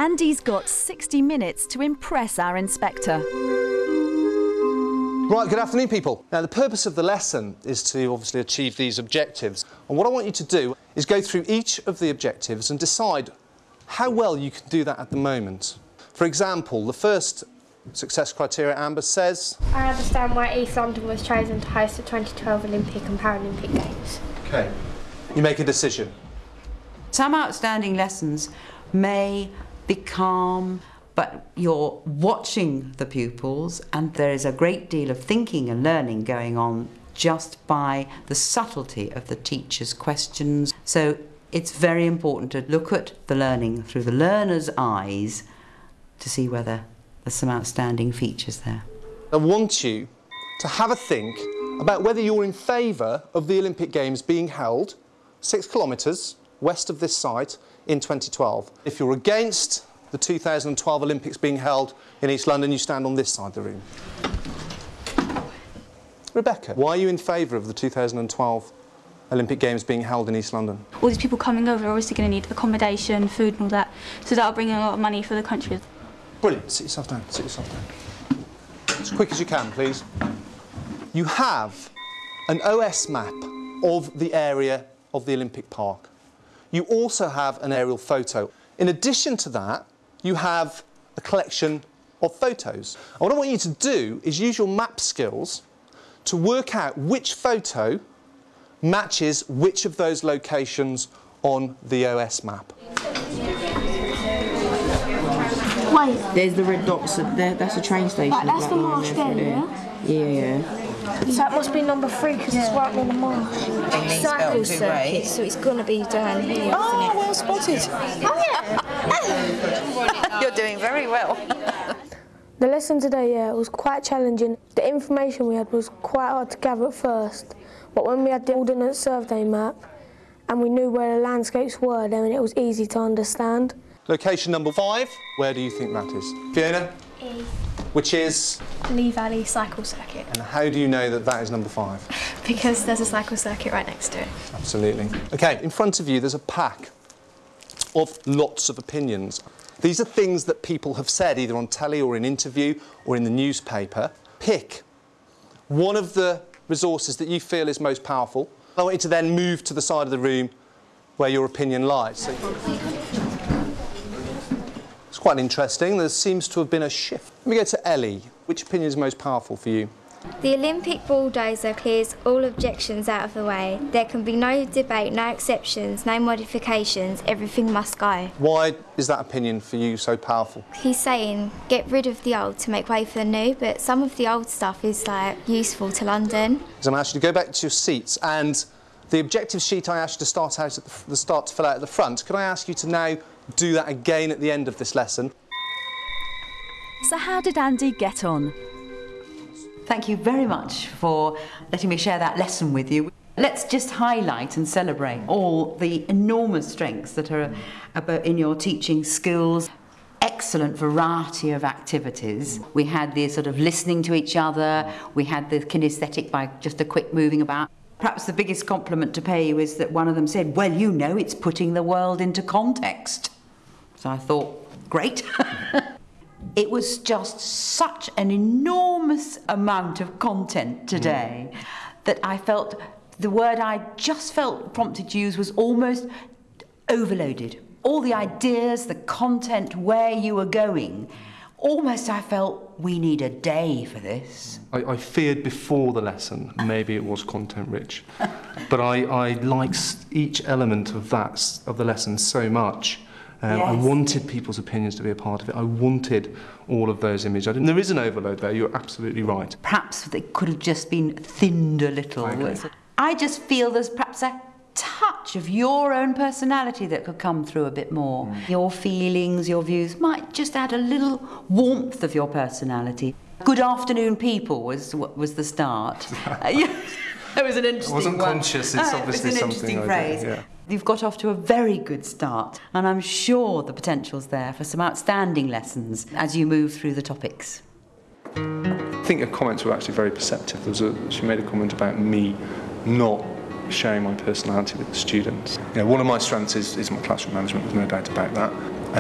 Andy's got 60 minutes to impress our inspector. Right, good afternoon, people. Now, the purpose of the lesson is to obviously achieve these objectives. And what I want you to do is go through each of the objectives and decide how well you can do that at the moment. For example, the first success criteria, Amber, says... I understand why East London was chosen to host the 2012 Olympic and Paralympic Games. OK. You make a decision. Some outstanding lessons may be calm, but you're watching the pupils and there is a great deal of thinking and learning going on just by the subtlety of the teacher's questions. So it's very important to look at the learning through the learner's eyes to see whether there's some outstanding features there. I want you to have a think about whether you're in favour of the Olympic Games being held 6 kilometres west of this site in 2012. If you're against the 2012 Olympics being held in East London, you stand on this side of the room. Rebecca, why are you in favour of the 2012 Olympic Games being held in East London? All these people coming over are obviously going to need accommodation, food and all that, so that'll bring in a lot of money for the country. Brilliant. Sit yourself down. Sit yourself down. As quick as you can, please. You have an OS map of the area of the Olympic Park. You also have an aerial photo. In addition to that, you have a collection of photos. And what I want you to do is use your map skills to work out which photo matches which of those locations on the OS map. Wait. There's the red dots there, that's a train station. Right, that's the marsh there, yeah? Yeah. So that must be number 3 because it's right near the marsh. Cycle circuit, so it's going to be down here. Oh, well spotted. Oh, yeah. You're doing very well. The lesson today, was quite challenging. The information we had was quite hard to gather at first, but when we had the Ordnance Survey map and we knew where the landscapes were, then it was easy to understand. Location number 5, where do you think that is? Fiona? E. Which is? Lee Valley Cycle Circuit. And how do you know that that is number 5? Because there's a cycle circuit right next to it. Absolutely. OK, in front of you there's a pack of lots of opinions. These are things that people have said either on telly or in interview or in the newspaper. Pick one of the resources that you feel is most powerful. I want you to then move to the side of the room where your opinion lies. So it's quite interesting. There seems to have been a shift. Let me go to Ellie. Which opinion is most powerful for you? The Olympic bulldozer clears all objections out of the way. There can be no debate, no exceptions, no modifications. Everything must go. Why is that opinion for you so powerful? He's saying get rid of the old to make way for the new, but some of the old stuff is useful to London. So I'm asking you to go back to your seats, and the objective sheet I asked you to start out at the start to fill out at the front. Could I ask you to now do that again at the end of this lesson? So how did Andy get on? Thank you very much for letting me share that lesson with you. Let's just highlight and celebrate all the enormous strengths that are in your teaching skills. Excellent variety of activities. We had the sort of listening to each other, we had the kinesthetic by just a quick moving about. Perhaps the biggest compliment to pay you is that one of them said, well, you know, it's putting the world into context. So I thought, great. It was just such an enormous amount of content today that I felt the word I just felt prompted to use was almost overloaded. All the ideas, the content, where you were going, almost I felt we need a day for this. I feared before the lesson maybe it was content rich, but I liked each element of the lesson so much. Yes. I wanted people's opinions to be a part of it. I wanted all of those images. There is an overload there, you're absolutely right. Perhaps they could have just been thinned a little. I just feel there's perhaps a touch of your own personality that could come through a bit more. Your feelings, your views might just add a little warmth of your personality. Good afternoon, people was the start. It was an interesting I wasn't one. conscious, it's obviously it was an something interesting I phrase. did, yeah. You've got off to a very good start, and I'm sure the potential's there for some outstanding lessons as you move through the topics. I think her comments were actually very perceptive. She made a comment about me not sharing my personality with the students. One of my strengths is my classroom management, there's no doubt about that.